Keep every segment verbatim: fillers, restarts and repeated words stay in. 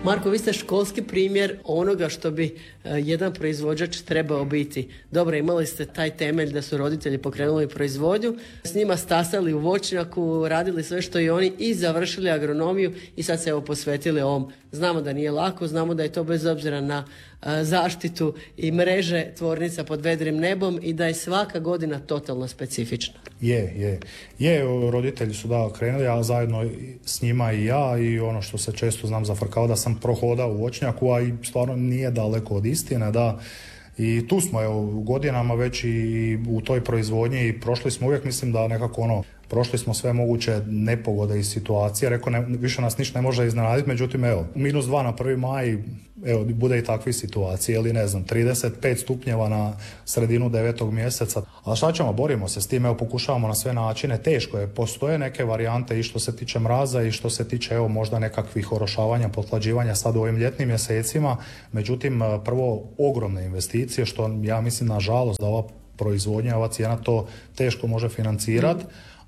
Marko, vi ste školski primjer onoga što bi jedan proizvođač trebao biti. Dobro, imali ste taj temelj da su roditelji pokrenuli proizvodnju, s njima stasali u voćnjaku, radili sve što i oni i završili agronomiju i sad se evo posvetili ovom. Znamo da nije lako, znamo da je to bez obzira na zaštitu i mreže tvornica pod vedrim nebom i da je svaka godina totalno specifična. Je, je. Je, roditelji su da krenuli, a zajedno s njima i ja i ono što se često znam zafrkao da sam prohodao u voćnjaku, a i stvarno nije daleko od istine, da. I tu smo evo, godinama već i u toj proizvodnji i prošli smo uvijek, mislim da nekako ono, prošli smo sve moguće nepogode i situacije. Rekao, ne, više nas ništa ne može iznenaditi, međutim, evo, minus dva na prvi maj, evo, bude i takve situacije, ili ne znam, trideset pet stupnjeva na sredinu devetog mjeseca. A šta ćemo, borimo se s tim, evo, pokušavamo na sve načine, teško je, postoje neke varijante i što se tiče mraza i što se tiče, evo, možda nekakvih orošavanja, pothlađivanja sad u ovim ljetnim mjesecima, međutim, prvo, ogromne investicije, što ja mislim, nažalost, da ova proizvodnja, ova cijena to teško može financirati.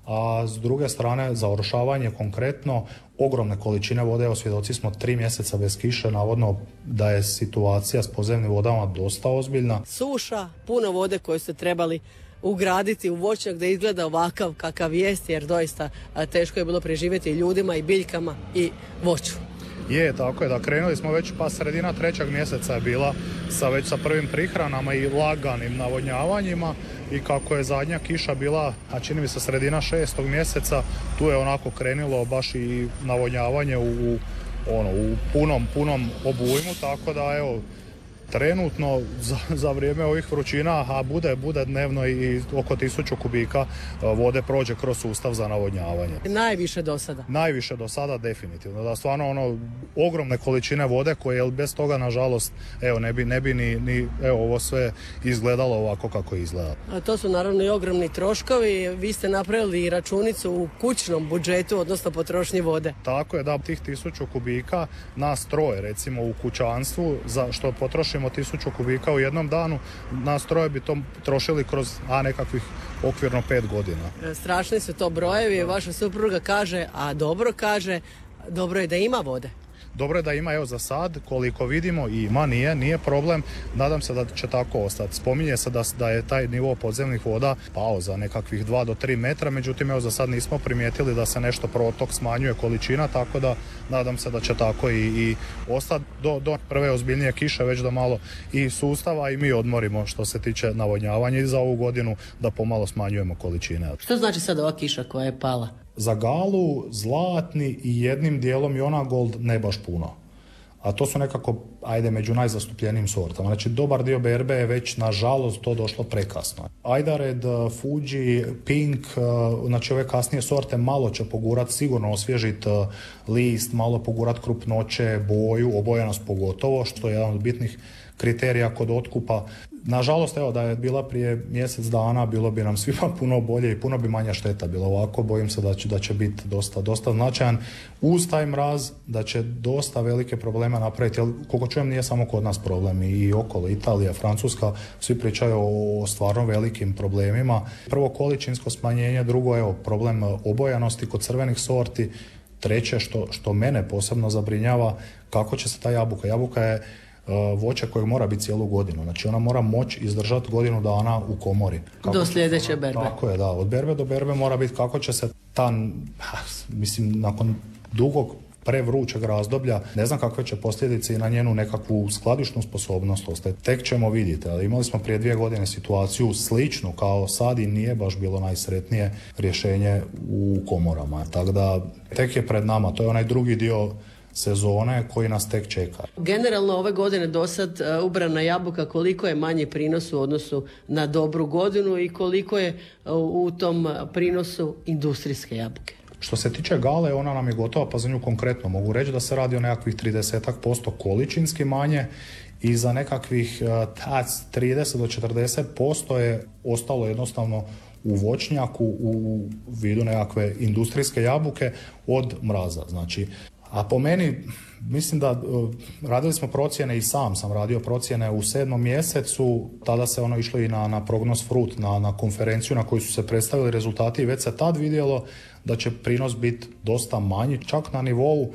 A s druge strane, za orošavanje konkretno, ogromne količine vode, evo svjedoci smo tri mjeseca bez kiše, navodno da je situacija s podzemnim vodama dosta ozbiljna. Suša, puno vode koju ste trebali ugraditi u voćnjak da izgleda ovakav kakav jest, jer doista teško je bilo preživjeti i ljudima i biljkama i voću. Je, tako je, da krenuli smo već, pa sredina trećeg mjeseca je bila sa već sa prvim prihranama i laganim navodnjavanjima i kako je zadnja kiša bila, a čini mi se sredina šestog mjeseca, tu je onako krenilo baš i navodnjavanje u, u, ono, u punom, punom obujmu, tako da evo, trenutno za, za vrijeme ovih vrućina, a bude, bude dnevno i oko tisuću kubika vode prođe kroz sustav za navodnjavanje. Najviše do sada? Najviše do sada, definitivno. Da stvarno ono, ogromne količine vode koje bez toga, nažalost, evo, ne bi, ne bi ni, ni evo, ovo sve izgledalo ovako kako izgleda. A to su naravno i ogromni troškovi. Vi ste napravili računicu u kućnom budžetu, odnosno potrošnji vode. Tako je, da, tih tisuću kubika nas troje, recimo u kućanstvu, za što potroši tisuću kubika u jednom danu, nas troje bi to trošili kroz a nekakvih okvirno pet godina. Strašni su to brojevi, vaša supruga kaže, a dobro kaže, dobro je da ima vode. Dobro je da ima, evo za sad, koliko vidimo i ima, nije, nije problem, nadam se da će tako ostati. Spominje se da, da je taj nivo podzemnih voda pao za nekakvih dva do tri metra, međutim evo za sad nismo primijetili da se nešto protok smanjuje količina, tako da nadam se da će tako i, i ostati do, do prve ozbiljnije kiše, već da malo i sustava i mi odmorimo što se tiče navodnjavanja i za ovu godinu da pomalo smanjujemo količine. Što znači sad ova kiša koja je pala? Za galu, zlatni i jednim dijelom i ona gold ne baš puno. A to su nekako, ajde, među najzastupljenijim sortama. Znači, dobar dio berbe je već, nažalost, to došlo prekasno. Ajdared, Fuji, Pink, znači ove kasnije sorte malo će pogurat, sigurno osvježit list, malo pogurat krupnoće, boju, obojanost pogotovo, što je jedan od bitnih kriterija kod otkupa. Nažalost, evo, da je bila prije mjesec dana, bilo bi nam svima puno bolje i puno bi manja šteta bilo ovako. Bojim se da će, da će biti dosta, dosta značajan. Uz taj mraz da će dosta velike probleme napraviti, jer koliko čujem nije samo kod nas problem, i okolo Italija, Francuska, svi pričaju o stvarno velikim problemima. Prvo količinsko smanjenje, drugo, evo, problem obojanosti kod crvenih sorti, treće što, što mene posebno zabrinjava, kako će se ta jabuka, jabuka je voće koje mora biti cijelu godinu. Znači ona mora moći izdržati godinu dana u komori. Kako do sljedeće berbe. Tako je, da. Od berbe do berbe mora biti kako će se ta, mislim, nakon dugog prevrućeg razdoblja, ne znam kakve će posljedice i na njenu nekakvu skladišnu sposobnost ostati. Tek ćemo vidjeti. Ali imali smo prije dvije godine situaciju sličnu kao sad i nije baš bilo najsretnije rješenje u komorama. Tako da tek je pred nama. To je onaj drugi dio sezone koji nas tek čeka. Generalno ove godine do sad ubrana jabuka, koliko je manji prinos u odnosu na dobru godinu i koliko je u tom prinosu industrijske jabuke? Što se tiče gale, ona nam je gotova, pa za nju konkretno mogu reći da se radi o nekakvih trideset posto količinski manje i za nekakvih trideset do četrdeset posto je ostalo jednostavno u voćnjaku u vidu nekakve industrijske jabuke od mraza. Znači, a po meni, mislim da uh, radili smo procjene i sam sam radio procjene u sedmom mjesecu, tada se ono išlo i na, na prognoz Fruit, na, na konferenciju na kojoj su se predstavili rezultati i već se tad vidjelo da će prinos biti dosta manji, čak na nivou,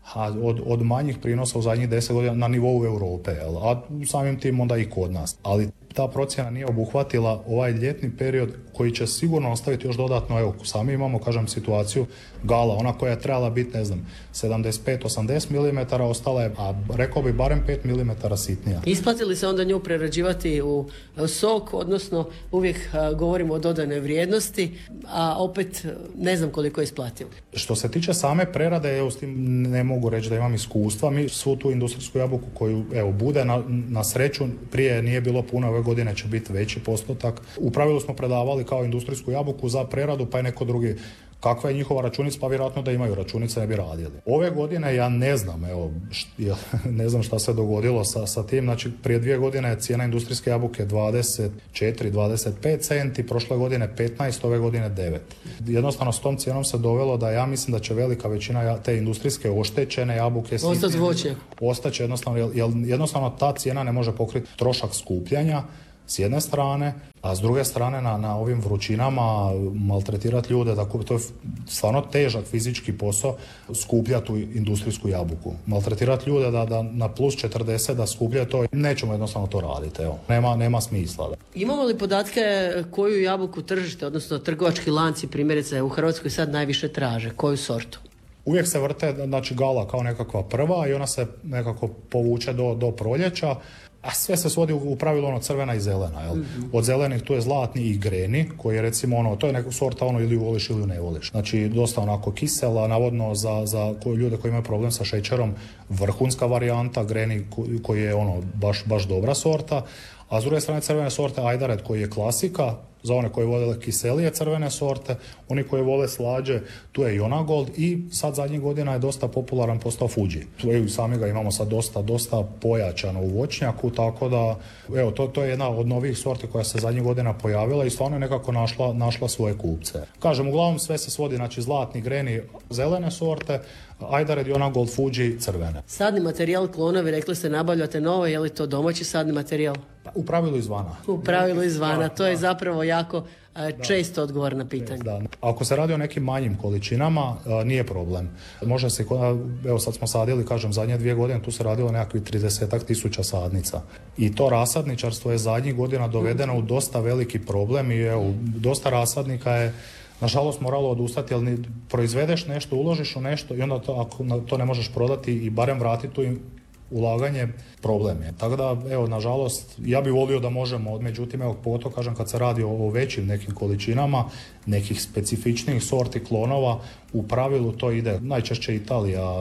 a od, od manjih prinosa u zadnjih deset godina na nivou Europe, jel? A samim tim onda i kod nas. Ali ta procjena nije obuhvatila ovaj ljetni period koji će sigurno ostaviti još dodatno, evo, sami imamo, kažem, situaciju gala, ona koja je trebala biti, ne znam, sedamdeset pet osamdeset milimetara, ostala je, a rekao bi, barem pet milimetara sitnija. Isplati li se onda nju prerađivati u sok, odnosno uvijek a, govorimo o dodanoj vrijednosti, a opet ne znam koliko je isplativo. Što se tiče same prerade, evo, s tim ne mogu reći da imam iskustva. Mi svu tu industrijsku jabuku koju, evo, bude na, na sreću, prije nije bilo puno, ove godine će biti veći postotak. U pravilu smo predavali kao industrijsku jabuku za preradu, pa je neko drugi. Kakva je njihova računica, pa vjerojatno da imaju računice, ne bi radili. Ove godine ja ne znam, evo, št, ne znam šta se dogodilo sa, sa tim, znači prije dvije godine je cijena industrijske jabuke dvadeset četiri dvadeset pet centi, prošle godine petnaest, ove godine devet. Jednostavno s tom cijenom se dovelo da ja mislim da će velika većina te industrijske oštećene jabuke ostati voće. Ostaće jednostavno, jer jednostavno ta cijena ne može pokriti trošak skupljanja s jedne strane, a s druge strane na, na ovim vrućinama maltretirati ljude, tako, to je stvarno težak fizički posao skupljati tu industrijsku jabuku. Maltretirati ljude da, da na plus četrdeset da skupljaju to, nećemo jednostavno to raditi, evo. Nema, nema smisla. Da. Imamo li podatke koju jabuku tržište, odnosno trgovački lanci primjerice u Hrvatskoj sad najviše traže, koju sortu? Uvijek se vrte, znači gala kao nekakva prva i ona se nekako povuče do, do proljeća. A sve se svodi u pravilu ono crvena i zelena, jel? Mm-hmm. Od zelenih tu je zlatni i greni, koji je recimo ono, to je neka sorta ono ili ju voliš ili ju ne voliš. Znači dosta onako kisela, navodno za, za ljude koji imaju problem sa šećerom, vrhunska varijanta, greni koji je ono baš, baš dobra sorta. A s druge strane crvene sorte Ajdared koji je klasika, za one koji vole kiselije crvene sorte, oni koji vole slađe, tu je Jonagold i sad zadnjih godina je dosta popularan postao Fuji. Tu i sami ga imamo sad dosta, dosta pojačano u voćnjaku, tako da evo, to, to je jedna od novih sorti koja se zadnjih godina pojavila i stvarno je nekako našla, našla svoje kupce. Kažem, uglavnom sve se svodi, znači zlatni, greni, zelene sorte, Ajdared, Jonagold, Fuji, crvene. Sadni materijal klonovi, rekli ste, nabavljate novo, je li to domaći sadni materijal? U pravilu izvana. U pravilu izvana, to je zapravo jako često odgovor na pitanje. Da. Ako se radi o nekim manjim količinama, nije problem. Može se, evo sad smo sadili, kažem, zadnje dvije godine, tu se radilo nekakvih tridesetak tisuća sadnica. I to rasadničarstvo je zadnjih godina dovedeno u dosta veliki problem i evo, dosta rasadnika je nažalost moralo odustati, jer ni proizvedeš nešto, uložiš u nešto i onda to, ako to ne možeš prodati i barem vratiti tu ulaganje, problem je. Tako da, evo, nažalost, ja bih volio da možemo, međutim, evo, pogotovo kažem kad se radi o, o većim nekim količinama, nekih specifičnijih sorti klonova, u pravilu to ide najčešće Italija.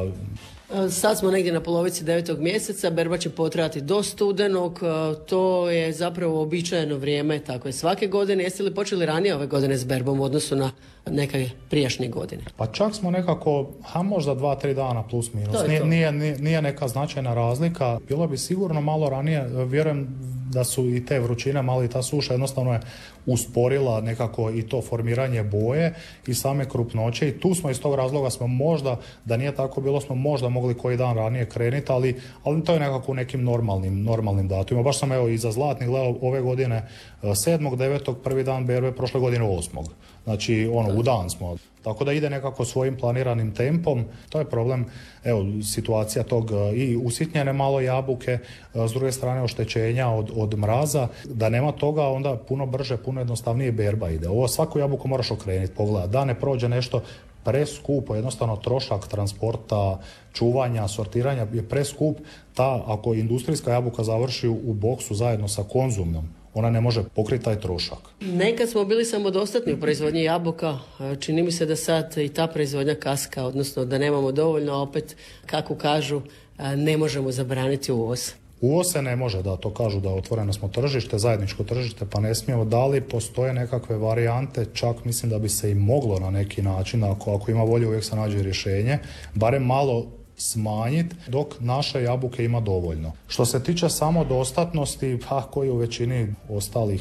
Sad smo negdje na polovici devetog mjeseca, berba će potrajati do studenog, to je zapravo uobičajeno vrijeme, tako je svake godine. Jeste li počeli ranije ove godine s berbom u odnosu na neke prijašnje godine? Pa čak smo nekako, a možda dva, tri dana plus minus. Nije, nije, nije, nije neka značajna razlika. Bilo bi sigurno malo ranije, vjerujem da su i te vrućine, malo i ta suša jednostavno je usporila nekako i to formiranje boje i same krupnoće i tu smo iz tog razloga smo možda, da nije tako bilo, smo možda mogli koji dan ranije krenuti, ali, ali to je nekako u nekim normalnim, normalnim datumima. Baš sam evo i za zlatni gledao ove godine sedmog, devetog prvi dan berbe, prošle godine osmog Znači, ono, u dan smo. Tako da ide nekako svojim planiranim tempom. To je problem, evo, situacija tog i usitnjene malo jabuke, s druge strane oštećenja od, od mraza. Da nema toga, onda puno brže, puno jednostavnije berba ide. Ovo svaku jabuku moraš okrenuti, pogledati. Da ne prođe nešto preskupo, jednostavno trošak transporta, čuvanja, sortiranja je preskup. Ta, ako industrijska jabuka završi u boksu zajedno sa konzumnom, ona ne može pokriti taj trošak. Nekad smo bili samodostatni u proizvodnji jabuka, čini mi se da sad i ta proizvodnja kaska, odnosno da nemamo dovoljno, a opet, kako kažu, ne možemo zabraniti uvoz. Uvoz se ne može, da, to kažu da otvoreno smo tržište, zajedničko tržište, pa ne smijemo. Da li postoje nekakve varijante, čak mislim da bi se i moglo na neki način, ako, ako ima volje uvijek se nađe rješenje, barem malo smanjiti dok naše jabuke ima dovoljno. Što se tiče samodostatnosti, pa koji u većini ostalih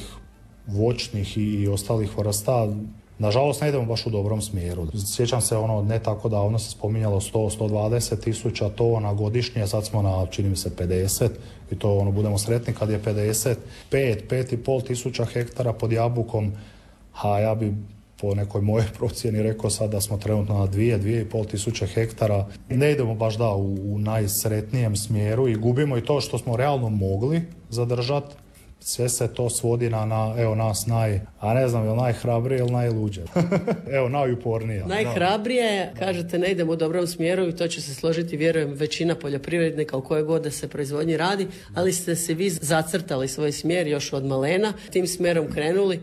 voćnih i ostalih vrsta, nažalost ne idemo baš u dobrom smjeru. Sjećam se ono ne tako davno se spominjalo sto do sto dvadeset tisuća tona godišnje, sad smo na čini mi se pedeset i to ono budemo sretni kad je pedeset pet, pet i pol tisuća hektara pod jabukom, a ja bi po nekoj mojoj procjeni rekao sad da smo trenutno na dvije, dvije i pol tisuće hektara. Ne idemo baš da u, u najsretnijem smjeru i gubimo i to što smo realno mogli zadržati. Sve se to svodi na, na evo nas naj, a ne znam, je najhrabrije ili najluđe. Evo, najupornije. Najhrabrije, kažete, ne idemo u dobrom smjeru i to će se složiti, vjerujem, većina poljoprivrednika u kojoj god da se proizvodnji radi, ali ste se vi zacrtali svoj smjer još od malena, tim smjerom krenuli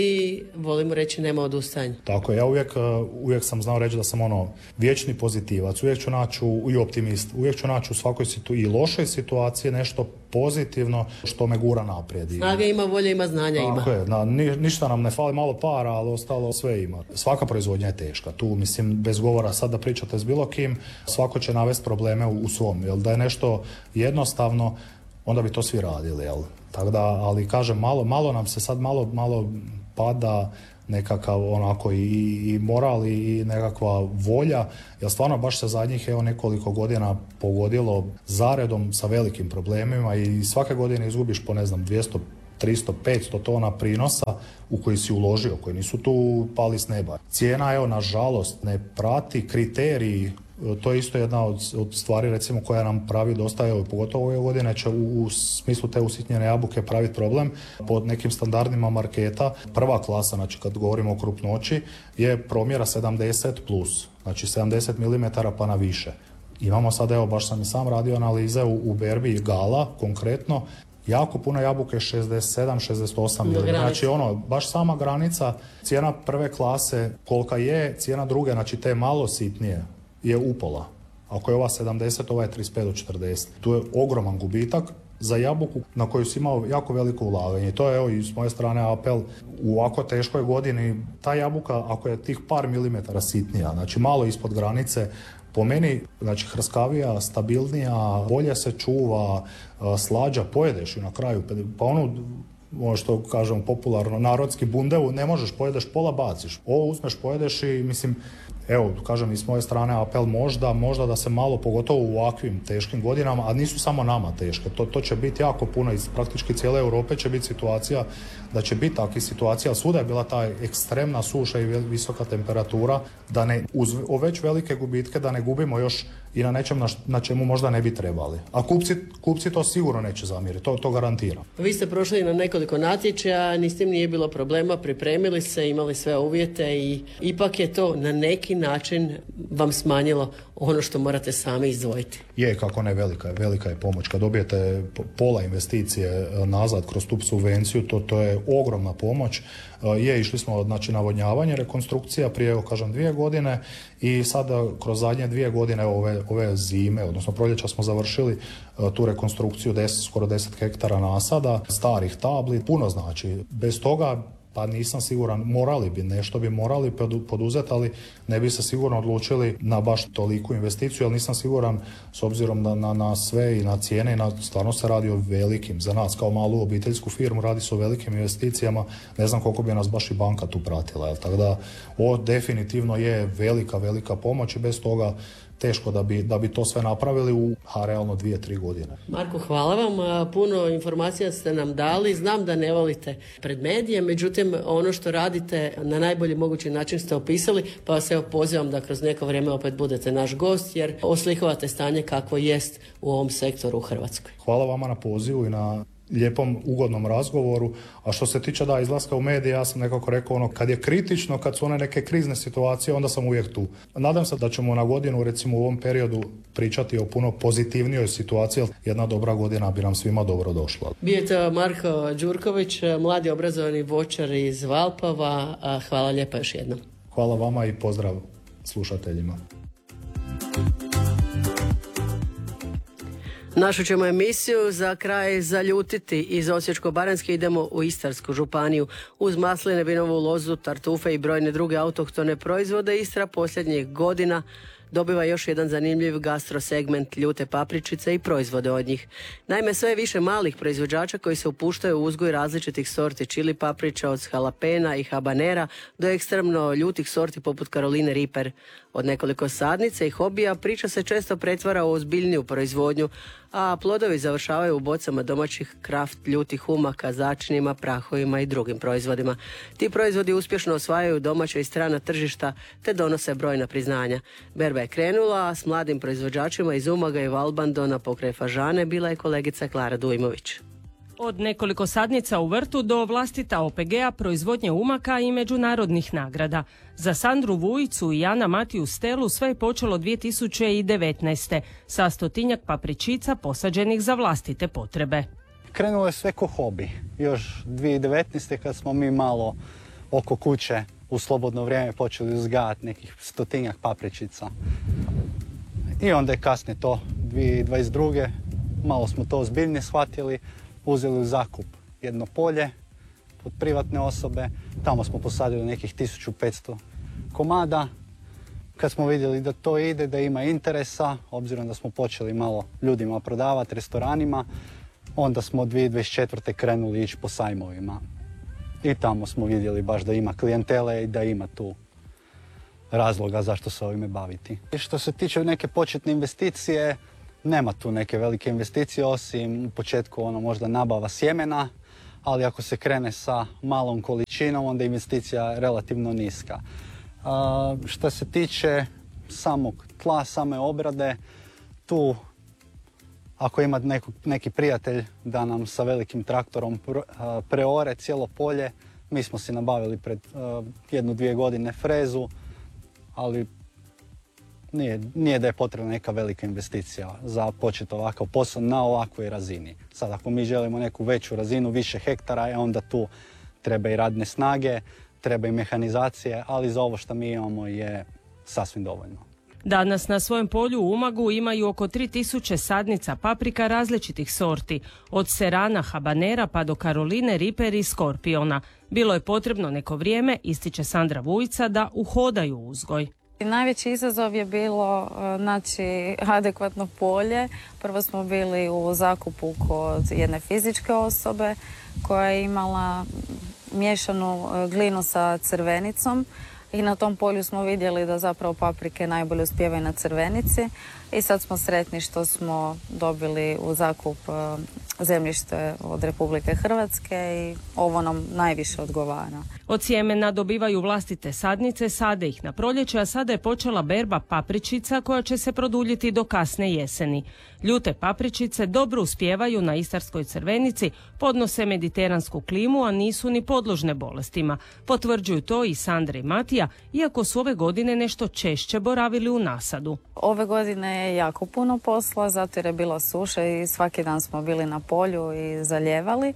i volimo reći nema odustajanja. Tako, ja uvijek, uvijek sam znao reći da sam ono vječni pozitivac, uvijek ću naći i optimist, uvijek ću naći u svakoj situ, i lošoj situaciji nešto pozitivno što me gura naprijed. Snage ima, volje ima, znanja ima. Tako je, na, ni, ništa nam ne fali, malo para, ali ostalo sve ima. Svaka proizvodnja je teška, tu mislim bez govora sad da pričate s bilo kim, svako će navesti probleme u, u svom, jel da je nešto jednostavno, onda bi to svi radili, jel? Tako da, ali kažem, malo, malo nam se sad malo, malo pada nekakav onako i, i moral i nekakva volja, jer stvarno baš se zadnjih evo nekoliko godina pogodilo zaredom sa velikim problemima i svake godine izgubiš po ne znam dvjesto, tristo, petsto tona prinosa u koji si uložio, koji nisu tu pali s neba. Cijena, evo, nažalost, ne prati kriteriji. To je isto jedna od, od stvari recimo koja nam pravi dosta, evo, pogotovo ove godine će u, u smislu te usitnjene jabuke praviti problem. Pod nekim standardima marketa prva klasa, znači kad govorimo o krupnoći, je promjera sedamdeset plus, znači sedamdeset milimetara pa na više. Imamo sad, evo, baš sam i sam radio analize u, u berbi Gala konkretno, jako puno jabuke šezdeset sedam šezdeset osam milimetara. Znači ono, baš sama granica, cijena prve klase kolika je, cijena druge, znači te malo sitnije, je upola. Ako je ova sedamdeset, ova je trideset pet do četrdeset. Tu je ogroman gubitak za jabuku na koju si imao jako veliko ulaganje. I to je, evo, i s moje strane apel, u ovako teškoj godini ta jabuka, ako je tih par milimetara sitnija, znači malo ispod granice, po meni, znači hrskavija, stabilnija, bolje se čuva, slađa, pojedeš i na kraju, pa ono, ono što kažemo popularno, narodski bundevu, ne možeš, pojedeš pola, baciš. Ovo uzmeš, pojedeš i mislim, evo, kažem i s moje strane apel možda, možda da se malo, pogotovo u ovakvim teškim godinama, a nisu samo nama teške, to, to će biti jako puno, iz praktički cijele Europe će biti situacija, da će biti takvih situacija, svuda je bila ta ekstremna suša i visoka temperatura, da ne, uz već velike gubitke, da ne gubimo još i na nečem na, na čemu možda ne bi trebali. A kupci, kupci to sigurno neće zamjeriti, to, to garantiram. Vi ste prošli na nekoliko natječaja, ni s tim nije bilo problema, pripremili se, imali sve uvjete i ipak je to na neki način vam smanjilo ono što morate sami izdvojiti. Je, kako ne, velika, velika je pomoć. Kad dobijete pola investicije nazad kroz tu subvenciju, to, to je ogromna pomoć. Je, išli smo, znači, navodnjavanje, rekonstrukcija prije, evo, kažem, dvije godine i sada kroz zadnje dvije godine ove, ove zime, odnosno proljeća smo završili tu rekonstrukciju deset, skoro deset hektara nasada, starih tabli, puno znači. Bez toga pa nisam siguran, morali bi, nešto bi morali poduzeti, ali ne bi se sigurno odlučili na baš toliku investiciju, ali nisam siguran s obzirom na, na, na sve i na cijene i na, stvarno se radi o velikim, za nas kao malu obiteljsku firmu radi se o velikim investicijama, ne znam koliko bi nas baš i banka tu pratila, jel? Tako da ovo definitivno je velika, velika pomoć i bez toga teško da bi, da bi to sve napravili u a, realno dvije, tri godine. Marko, hvala vam. Puno informacija ste nam dali. Znam da ne volite pred medije, međutim ono što radite na najbolji mogući način ste opisali, pa vas evo pozivam da kroz neko vrijeme opet budete naš gost, jer oslikavate stanje kakvo jest u ovom sektoru u Hrvatskoj. Hvala vama na pozivu i na lijepom, ugodnom razgovoru. A što se tiče da izlaska u medije, ja sam nekako rekao ono, kad je kritično, kad su one neke krizne situacije, onda sam uvijek tu. Nadam se da ćemo na godinu, recimo u ovom periodu, pričati o puno pozitivnijoj situaciji, jer jedna dobra godina bi nam svima dobro došla. Bijete Marko Đurković, mladi obrazovani voćar iz Valpova. Hvala lijepa još jednom. Hvala vama i pozdrav slušateljima. Našu ćemo emisiju za kraj zaljutiti. Iz Osječko-baranjske idemo u Istarsku županiju. Uz masline, vinovu lozu, tartufe i brojne druge autohtone proizvode Istra posljednjih godina dobiva još jedan zanimljiv gastrosegment ljute papričice i proizvode od njih. Naime, sve je više malih proizvođača koji se upuštaju u uzgoj različitih sorti čili papriča od jalapena i habanera do ekstremno ljutih sorti poput Caroline Reaper. Od nekoliko sadnice i hobija priča se često pretvara u ozbiljniju proizvodnju, a plodovi završavaju u bocama domaćih kraft ljutih umaka, začinima, prahovima i drugim proizvodima. Ti proizvodi uspješno osvajaju domaća i strana tržišta te donose brojna priznanja. Berba je krenula s mladim proizvođačima iz Umaga i Valbandona pokraj Fažane bila je kolegica Klara Dujmović. Od nekoliko sadnica u vrtu do vlastita O P G-a, proizvodnje umaka i međunarodnih nagrada. Za Sandru Vujicu i Jana Matiju Stelu sve je počelo dvije tisuće devetnaeste. sa stotinjak papričica posađenih za vlastite potrebe. Krenulo je sve ko hobi. Još dvije tisuće devetnaeste. kad smo mi malo oko kuće u slobodno vrijeme počeli uzgajati nekih stotinjak papričica. I onda je kasnije to dvije tisuće dvadeset druge. malo smo to ozbiljnije shvatili. Uzeli u zakup jedno polje od privatne osobe, tamo smo posadili nekih tisuću petsto komada. Kad smo vidjeli da to ide, da ima interesa, obzirom da smo počeli malo ljudima prodavati, restoranima, onda smo dvije tisuće dvadeset četvrte. krenuli ići po sajmovima. I tamo smo vidjeli baš da ima klijentele i da ima tu razloga zašto se ovime baviti. I što se tiče neke početne investicije, nema tu neke velike investicije, osim u početku ono možda nabava sjemena, ali ako se krene sa malom količinom, onda je investicija relativno niska. A, što se tiče samog tla, same obrade, tu ako ima neko, neki prijatelj da nam sa velikim traktorom preore cijelo polje, mi smo si nabavili pred uh, jednu, dvije godine frezu, ali Nije, nije da je potrebna neka velika investicija za početi ovakav posao na ovakvoj razini. Sad ako mi želimo neku veću razinu, više hektara, onda tu treba i radne snage, treba i mehanizacije, ali za ovo što mi imamo je sasvim dovoljno. Danas na svojem polju u Umagu imaju oko tri tisuće sadnica paprika različitih sorti, od serana, habanera pa do Caroline Reaper i Skorpiona. Bilo je potrebno neko vrijeme, ističe Sandra Vujica, da uhodaju uzgoj. Najveći izazov je bilo naći adekvatno polje. Prvo smo bili u zakupu kod jedne fizičke osobe koja je imala miješanu glinu sa crvenicom i na tom polju smo vidjeli da zapravo paprike najbolje uspijevaju na crvenici i sad smo sretni što smo dobili u zakup zemljište od Republike Hrvatske i ovo nam najviše odgovara. Od sjemena dobivaju vlastite sadnice, sade ih na proljeće, a sada je počela berba papričica koja će se produljiti do kasne jeseni. Ljute papričice dobro uspijevaju na istarskoj crvenici, podnose mediteransku klimu, a nisu ni podložne bolestima. Potvrđuju to i Sandra i Matija, iako su ove godine nešto češće boravili u nasadu. Ove godine je jako puno posla, zato jer je bila suša i svaki dan smo bili na polju i zalijevali. E,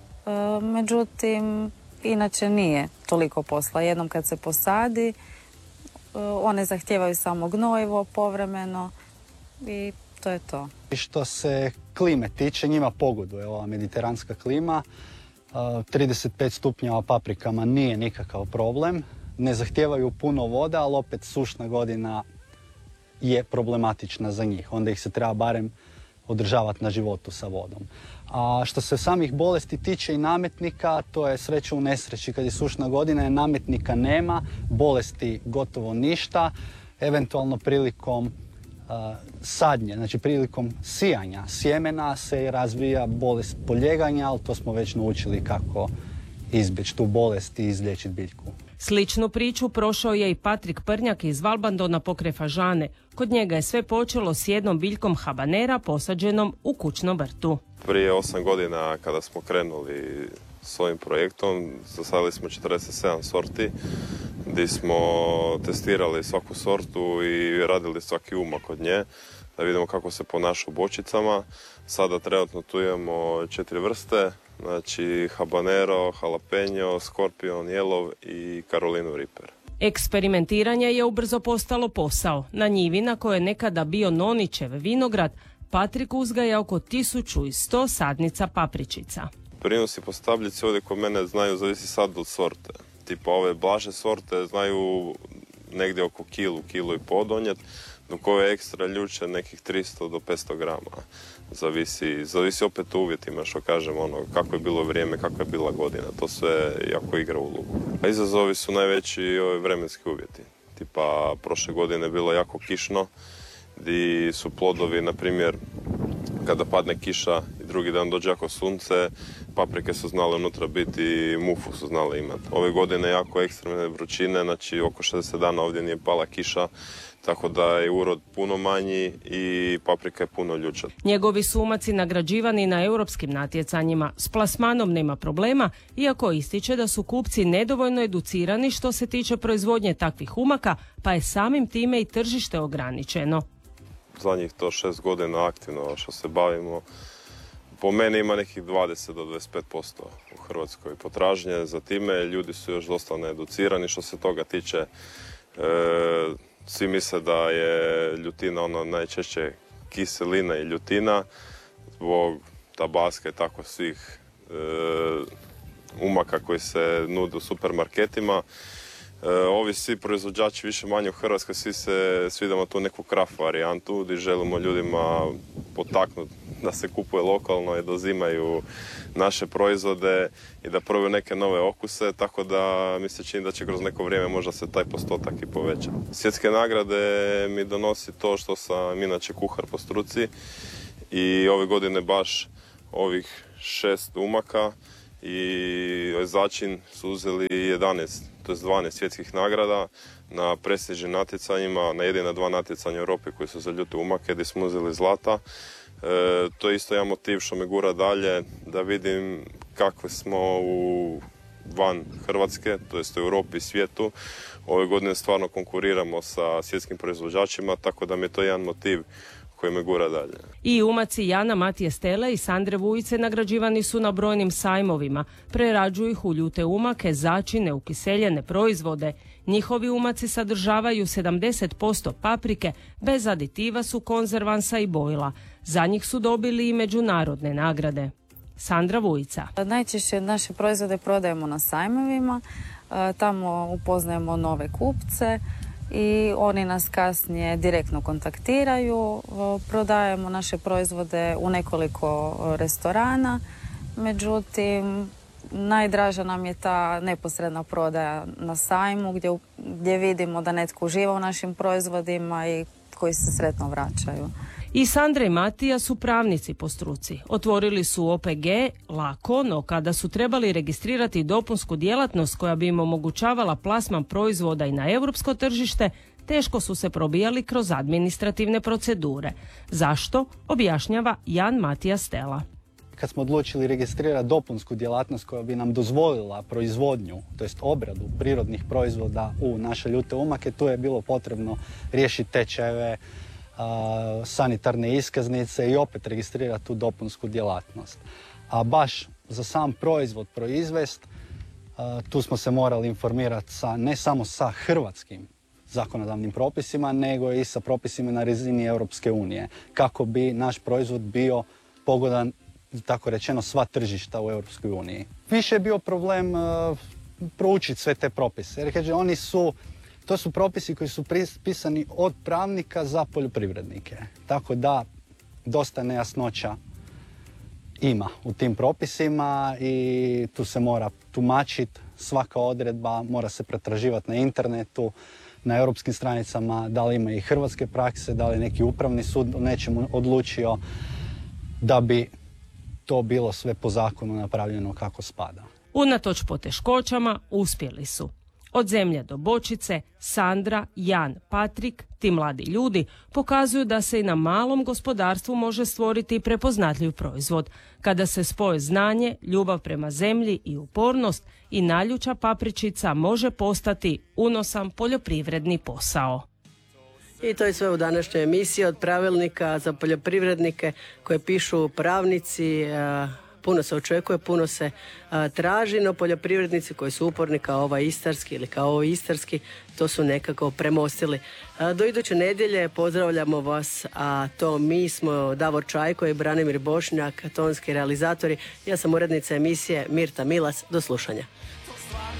međutim, inače nije toliko posla. Jednom kad se posadi, e, one zahtijevaju samo gnojivo povremeno i to je to. Što se klime tiče, njima pogoduje ova mediteranska klima. trideset pet stupnjeva paprikama nije nikakav problem. Ne zahtijevaju puno vode, ali opet sušna godina je problematična za njih. Onda ih se treba barem održavati na životu sa vodom. A što se samih bolesti tiče i nametnika, to je sreća u nesreći. Kad je sušna godina, nametnika nema, bolesti gotovo ništa. Eventualno prilikom uh, sadnje, znači prilikom sijanja sjemena se razvija bolest poljeganja, ali to smo već naučili kako izbjeći tu bolest i izliječiti biljku. Sličnu priču prošao je i Patrik Prnjak iz Valbandona pokraj Fažane. Kod njega je sve počelo s jednom biljkom habanera posađenom u kućnom vrtu. Prije osam godina kada smo krenuli s ovim projektom, zasadili smo četrdeset sedam sorti, gdje smo testirali svaku sortu i radili svaki umak od nje, da vidimo kako se ponaša u bočicama. Sada trenutno tu imamo četiri vrste, znači habanero, jalapeno, Scorpion, Yellow i Carolinu Reaper. Eksperimentiranje je ubrzo postalo posao. Na njivi na kojoj je nekada bio Nonićev vinograd, Patrik uzgaja oko tisuću sto sadnica papričica. Prinosi po stabljici ovdje kod mene znaju, zavisi sad od sorte. Tipa ove blaže sorte znaju negdje oko kilu, kilu i pol donijeti, dok ove ekstra ljuče nekih tristo do petsto grama. Zavisi, zavisi opet o uvjetima, što kažem, ono, kako je bilo vrijeme, kakva je bila godina. To sve jako igra ulogu. A izazovi su najveći i ove vremenski uvjeti. Tipa, prošle godine je bilo jako kišno, gdje su plodovi, na primjer, kada padne kiša i drugi dan dođe jako sunce, paprike su znale unutra biti i mufu su znale imati. Ove godine jako ekstremne vrućine, znači oko šezdeset dana ovdje nije pala kiša, tako da je urod puno manji i paprika je puno ljuća. Njegovi su umaci nagrađivani na europskim natjecanjima. S plasmanom nema problema, iako ističe da su kupci nedovoljno educirani što se tiče proizvodnje takvih umaka, pa je samim time i tržište ograničeno. Zadnjih to šest godina aktivno što se bavimo, po meni ima nekih dvadeset do dvadeset pet posto u Hrvatskoj potražnje za time. Ljudi su još dosta needucirani što se toga tiče. E, svi misle da je ljutina ono najčešće kiselina i ljutina zbog tabaska i tako svih e, umaka koji se nude u supermarketima. E, ovi svi proizvođači više manje u Hrvatskoj svi se svidamo tu neku kraft varijantu gdje želimo ljudima potaknuti da se kupuje lokalno i da uzimaju naše proizvode i da probaju neke nove okuse, tako da mi se čini da će kroz neko vrijeme možda se taj postotak i povećati. Svjetske nagrade mi donosi to što sam inače kuhar po struci i ove godine baš ovih šest umaka i začin su uzeli jedanaest, to je dvanaest svjetskih nagrada na prestižnim natjecanjima, na jedina dva natjecanja u Europi koji su za ljute umake gdje smo uzeli zlata. E, to je isto jedan motiv što me gura dalje, da vidim kakve smo u van Hrvatske, to jest u Europi i svijetu. Ove godine stvarno konkuriramo sa svjetskim proizvođačima, tako da mi je to jedan motiv koji me gura dalje. I umaci Jana Matije Stele i Sandre Vujice nagrađivani su na brojnim sajmovima. Prerađuju ih u ljute umake, začine, ukiseljene proizvode. Njihovi umaci sadržavaju sedamdeset posto paprike, bez aditiva su konzervansa i bojila. Za njih su dobili i međunarodne nagrade. Sandra Vujica. Najčešće naše proizvode prodajemo na sajmovima, tamo upoznajemo nove kupce i oni nas kasnije direktno kontaktiraju. Prodajemo naše proizvode u nekoliko restorana, međutim najdraža nam je ta neposredna prodaja na sajmu gdje, gdje vidimo da netko uživa u našim proizvodima i koji se sretno vraćaju. I Sandra i Matija su pravnici po struci. Otvorili su O P G lako, no kada su trebali registrirati dopunsku djelatnost koja bi im omogućavala plasman proizvoda i na europsko tržište, teško su se probijali kroz administrativne procedure. Zašto? Objašnjava Jan Matija Stela. Kad smo odlučili registrirati dopunsku djelatnost koja bi nam dozvolila proizvodnju, to jest obradu prirodnih proizvoda u naše ljute umake, tu je bilo potrebno riješiti tečajeve, sanitarne iskaznice i opet registrirati tu dopunsku djelatnost. A baš za sam proizvod proizvest, tu smo se morali informirati sa, ne samo sa hrvatskim zakonodavnim propisima, nego i sa propisima na razini Europske unije, kako bi naš proizvod bio pogodan, tako rečeno, sva tržišta u Europskoj uniji. Više je bio problem uh, proučiti sve te propise, jer kaže, oni su To su propisi koji su pisani od pravnika za poljoprivrednike. Tako da dosta nejasnoća ima u tim propisima i tu se mora tumačiti svaka odredba, mora se pretraživati na internetu, na europskim stranicama, da li ima i hrvatske prakse, da li neki upravni sud o nečemu odlučio, da bi to bilo sve po zakonu napravljeno kako spada. Unatoč poteškoćama uspjeli su. Od zemlje do bočice, Sandra, Jan, Patrik, ti mladi ljudi pokazuju da se i na malom gospodarstvu može stvoriti prepoznatljiv proizvod. Kada se spoje znanje, ljubav prema zemlji i upornost, i naljuća papričica može postati unosan poljoprivredni posao. I to je sve u današnjoj emisiji od pravilnika za poljoprivrednike koje pišu pravnici. Puno se očekuje, puno se a, traži, no poljoprivrednici koji su uporni kao ovaj istarski ili kao ovaj istarski, to su nekako premostili. A, do iduće nedjelje pozdravljamo vas, a to mi smo Davor Čajko i Branimir Bošnjak, tonski realizatori. Ja sam urednica emisije Mirta Milas. Do slušanja.